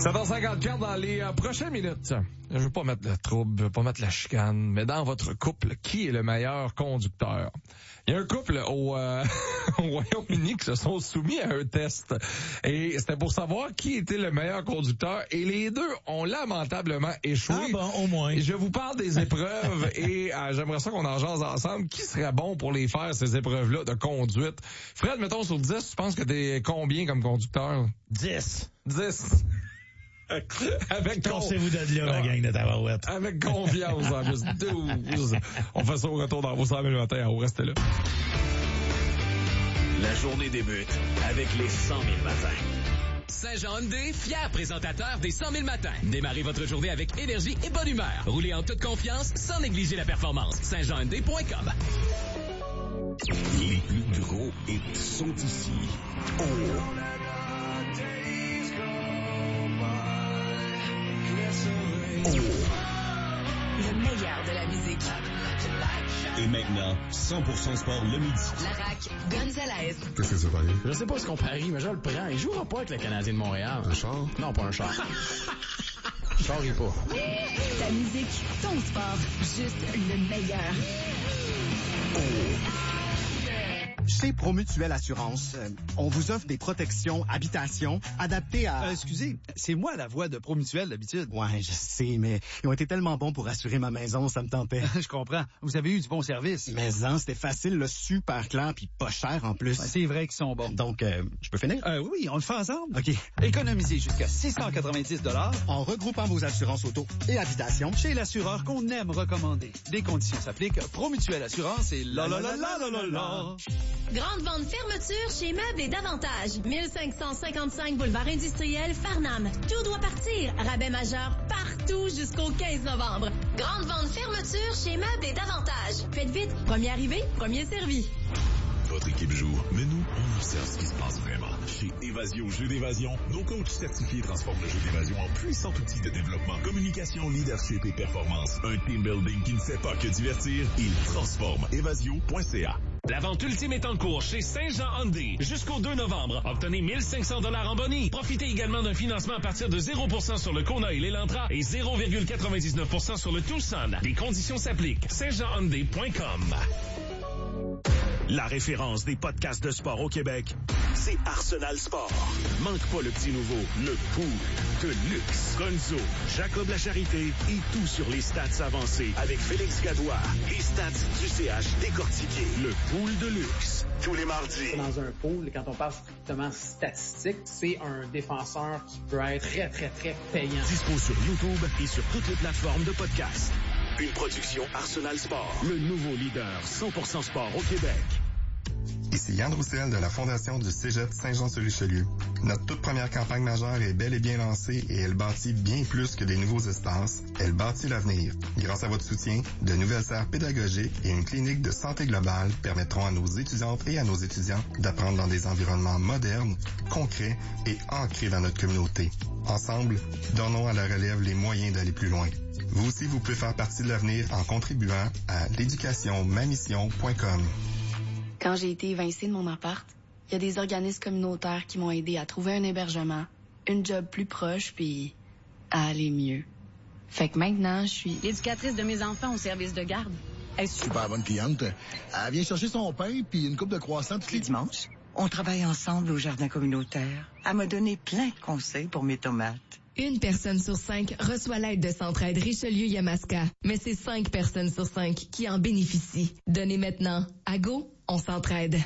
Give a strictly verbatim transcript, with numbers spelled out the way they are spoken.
sept heures cinquante-quatre dans les euh, prochaines minutes. Je veux pas mettre le trouble, je veux pas mettre la chicane, mais dans votre couple, qui est le meilleur conducteur? Il y a un couple au, euh, au Royaume-Uni qui se sont soumis à un test. Et c'était pour savoir qui était le meilleur conducteur. Et les deux ont lamentablement échoué. Ah bon, au moins. Je vous parle des épreuves et euh, j'aimerais ça qu'on en jase ensemble. Qui serait bon pour les faire, ces épreuves-là de conduite? Fred, mettons sur dix, tu penses que t'es combien comme conducteur? dix. dix. Avec Cassez-vous de là, la gang de Tabarouette. Avec confiance, en plus. douze. On fait ça au retour dans vos cent mille matins. On reste là. La journée débute avec les cent mille matins. Saint-Jean Hyundai, fier présentateur des cent mille matins. Démarrez votre journée avec énergie et bonne humeur. Roulez en toute confiance sans négliger la performance. saint jean hyundai point com. Les plus gros hits sont ici. Oh! Oh! Le meilleur de la musique. Et maintenant, cent pour cent sport le midi. La R A C, Gonzalez. Qu'est-ce que c'est, pareil? Je sais pas ce qu'on parie, mais je le prends. Il jouera pas avec le Canadien de Montréal. Un char? Non, pas un char. Char, il pas. Ta musique, ton sport, juste le meilleur. Chez Promutuelle Assurance, euh, on vous offre des protections habitation adaptées à... Euh, excusez, c'est moi la voix de Promutuelle d'habitude. Ouais, je sais, mais ils ont été tellement bons pour assurer ma maison, ça me tentait. Je comprends. Vous avez eu du bon service. Mais hein, c'était facile, là, super clair, puis pas cher en plus. Ouais, c'est vrai qu'ils sont bons. Donc, euh, je peux finir? Euh, oui, on le fait ensemble. OK. Économisez jusqu'à six cent quatre-vingt-dix dollars En regroupant vos assurances auto et habitation. chez l'assureur qu'on aime recommander. Des conditions s'appliquent. Promutuelle Assurance et la la la la la la la. Grande vente fermeture chez Meubles et Davantage. mille cinq cent cinquante-cinq boulevard industriel, Farnham. Tout doit partir. Rabais majeur partout jusqu'au quinze novembre. Grande vente fermeture chez Meubles et Davantage. Faites vite. Premier arrivé, premier servi. Votre équipe joue, mais nous, on observe ce qui se passe vraiment. Chez Évasion Jeux d'évasion, nos coachs certifiés transforment le jeu d'évasion en puissant outil de développement, communication, leadership et performance. Un team building qui ne fait pas que divertir, il transforme. évasion point c a. La vente ultime est en cours chez Saint-Jean Hyundai. Jusqu'au deux novembre, obtenez mille cinq cents dollars en boni. Profitez également d'un financement à partir de zéro pour cent sur le Kona et l'Elantra et zéro virgule quatre-vingt-dix-neuf pour cent sur le Tucson. Les conditions s'appliquent. saint jean hyundai point com. La référence des podcasts de sport au Québec, c'est Arsenal Sport. Manque pas le petit nouveau, le pool de luxe. Gonzo, Jacob Lacharité et tout sur les stats avancés avec Félix Gadois. Les stats du C H décortiqués. Le pool de luxe. Tous les mardis. Dans un pool, quand on parle strictement statistique, c'est un défenseur qui peut être très, très, très payant. Dispo sur YouTube et sur toutes les plateformes de podcast. Une production Arsenal Sport. Le nouveau leader cent pour cent sport au Québec. Ici Yann Roussel de la Fondation du Cégep Saint-Jean-sur-Richelieu. Notre toute première campagne majeure est bel et bien lancée et elle bâtit bien plus que des nouveaux espaces. Elle bâtit l'avenir. Grâce à votre soutien, de nouvelles serres pédagogiques et une clinique de santé globale permettront à nos étudiantes et à nos étudiants d'apprendre dans des environnements modernes, concrets et ancrés dans notre communauté. Ensemble, donnons à la relève les moyens d'aller plus loin. Vous aussi, vous pouvez faire partie de l'avenir en contribuant à l'éducation ma mission point com. Quand j'ai été évincée de mon appart, il y a des organismes communautaires qui m'ont aidé à trouver un hébergement, une job plus proche, puis à aller mieux. Fait que maintenant, je suis l'éducatrice de mes enfants au service de garde. Est-ce super bonne cliente. Elle vient chercher son pain puis une coupe de croissants tous les dimanches. On travaille ensemble au jardin communautaire. Elle m'a donné plein de conseils pour mes tomates. Une personne sur cinq reçoit l'aide de Centraide Richelieu-Yamaska, mais c'est cinq personnes sur cinq qui en bénéficient. Donnez maintenant. À Go, on s'entraide.